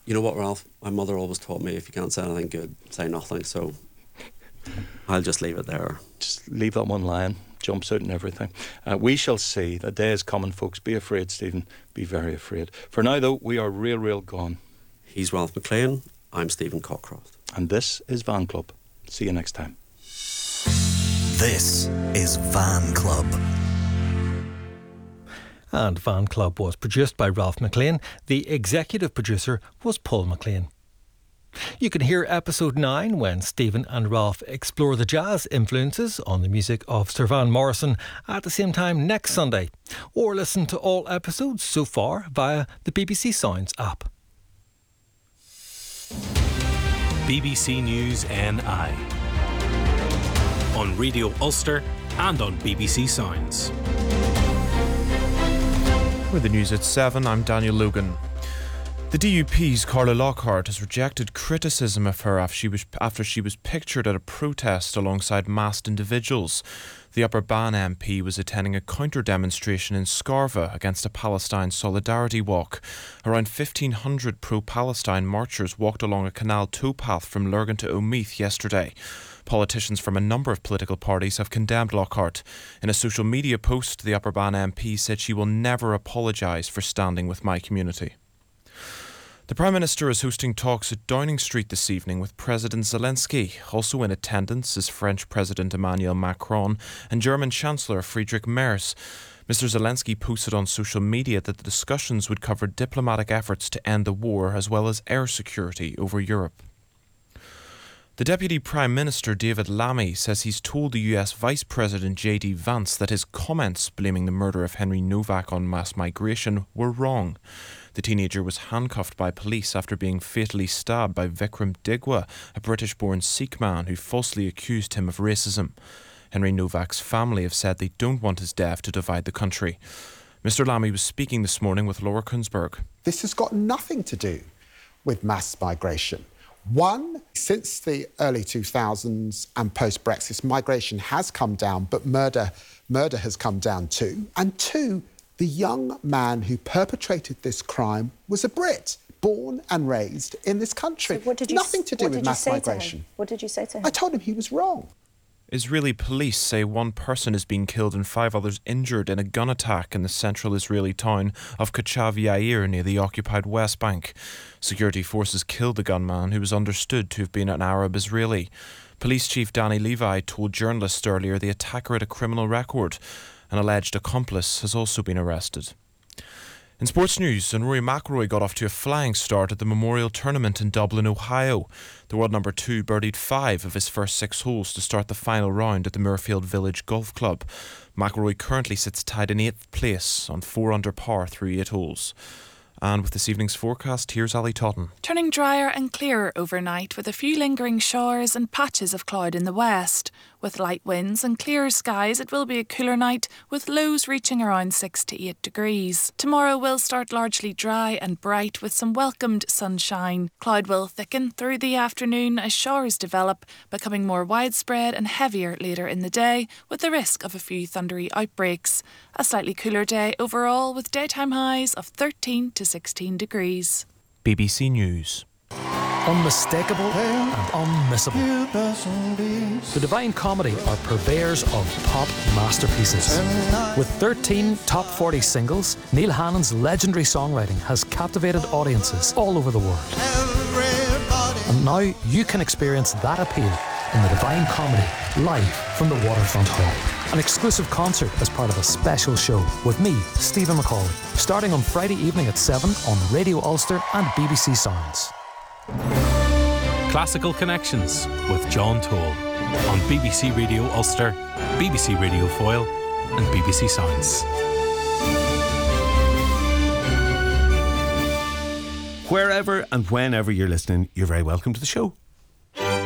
You know what, Ralph? My mother always taught me if you can't say anything good, say nothing. So I'll just leave it there. Just leave that one line. Jumpsuit and everything. We shall see. The day is coming, folks. Be afraid, Stephen. Be very afraid. For now, though, we are real gone. He's Ralph McLean. I'm Stephen Cockcroft. And this is Van Club. See you next time. This is Van Club. And Van Club was produced by Ralph McLean. The executive producer was Paul McLean. You can hear episode 9 when Stephen and Ralph explore the jazz influences on the music of Sir Van Morrison at the same time next Sunday. Or listen to all episodes so far via the BBC Sounds app. BBC News NI on Radio Ulster and on BBC Sounds. With the news at 7, I'm Daniel Logan. The DUP's Carla Lockhart has rejected criticism of her after she was pictured at a protest alongside masked individuals. The Upper Bann MP was attending a counter-demonstration in Scarva against a Palestine solidarity walk. Around 1,500 pro-Palestine marchers walked along a canal towpath from Lurgan to Omeath yesterday. Politicians from a number of political parties have condemned Lockhart. In a social media post, the Upper Bann MP said she will never apologise for standing with my community. The Prime Minister is hosting talks at Downing Street this evening with President Zelensky. Also in attendance is French President Emmanuel Macron and German Chancellor Friedrich Merz. Mr. Zelensky posted on social media that the discussions would cover diplomatic efforts to end the war as well as air security over Europe. The Deputy Prime Minister David Lammy says he's told the US Vice President J.D. Vance that his comments blaming the murder of Henry Novak on mass migration were wrong. The teenager was handcuffed by police after being fatally stabbed by Vikram Digwa, a British-born Sikh man who falsely accused him of racism. Henry Novak's family have said they don't want his death to divide the country. Mr. Lammy was speaking this morning with Laura Kunsberg. This has got nothing to do with mass migration. One, since the early 2000s and post-Brexit, migration has come down, but murder has come down too. And two, the young man who perpetrated this crime was a Brit, born and raised in this country. So Nothing to do with mass migration. What did you say to him? I told him he was wrong. Israeli police say one person has been killed and 5 others injured in a gun attack in the central Israeli town of Kachav Yair near the occupied West Bank. Security forces killed the gunman, who was understood to have been an Arab Israeli. Police Chief Danny Levi told journalists earlier the attacker had a criminal record. An alleged accomplice has also been arrested. In sports news, Rory McIlroy got off to a flying start at the Memorial Tournament in Dublin, Ohio. The world number 2 birdied 5 of his first 6 holes to start the final round at the Muirfield Village Golf Club. McIlroy currently sits tied in 8th place on 4 under par through 8 holes. And with this evening's forecast, here's Ali Totten. Turning drier and clearer overnight with a few lingering showers and patches of cloud in the west. With light winds and clearer skies, it will be a cooler night with lows reaching around 6 to 8 degrees. Tomorrow will start largely dry and bright with some welcomed sunshine. Cloud will thicken through the afternoon as showers develop, becoming more widespread and heavier later in the day with the risk of a few thundery outbreaks. A slightly cooler day overall with daytime highs of 13 to 16 degrees. BBC News. Unmistakable and unmissable. The Divine Comedy are purveyors of pop masterpieces. With 13 top 40 singles, Neil Hannon's legendary songwriting has captivated audiences all over the world. And now you can experience that appeal in the Divine Comedy live from the Waterfront Hall. An exclusive concert as part of a special show with me, Stephen McCauley, starting on Friday evening at 7 on Radio Ulster and BBC Sounds. Classical Connections with John Toll on BBC Radio Ulster, BBC Radio Foyle and BBC Sounds. Wherever and whenever you're listening, you're very welcome to the show.